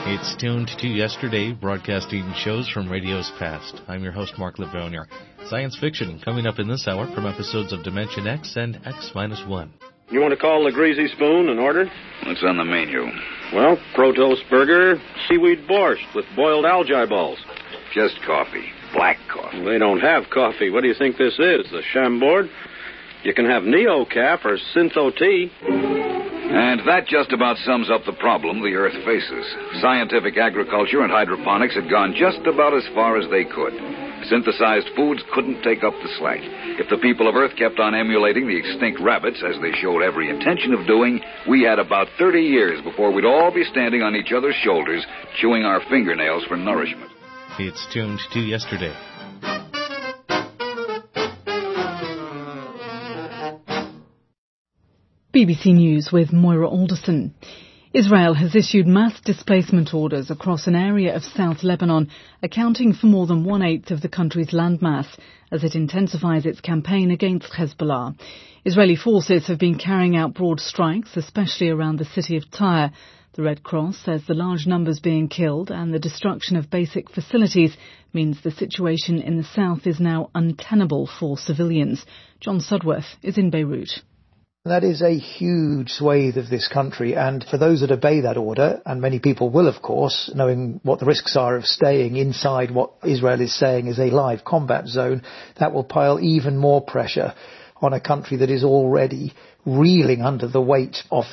It's tuned to yesterday, broadcasting shows from radio's past. I'm your host, Mark Lavonia. Science fiction coming up in this hour from episodes of Dimension X and X-1. You want to call the Greasy Spoon and order? What's on the menu? Well, Protos burger, seaweed borscht with boiled algae balls. Just coffee. Black coffee. Well, they don't have coffee. What do you think this is, the Chambord? You can have Neocaf or Syntho tea. And that just about sums up the problem the Earth faces. Scientific agriculture and hydroponics had gone just about as far as they could. Synthesized foods couldn't take up the slack. If the people of Earth kept on emulating the extinct rabbits, as they showed every intention of doing, we had about 30 years before we'd all be standing on each other's shoulders, chewing our fingernails for nourishment. It's tuned to yesterday. BBC News with Moira Alderson. Israel has issued mass displacement orders across an area of South Lebanon, accounting for more than 1/8 of the country's landmass, as it intensifies its campaign against Hezbollah. Israeli forces have been carrying out broad strikes, especially around the city of Tyre. The Red Cross says the large numbers being killed and the destruction of basic facilities means the situation in the south is now untenable for civilians. John Sudworth is in Beirut. That is a huge swathe of this country, and for those that obey that order, and many people will of course, knowing what the risks are of staying inside what Israel is saying is a live combat zone, that will pile even more pressure on a country that is already reeling under the weight of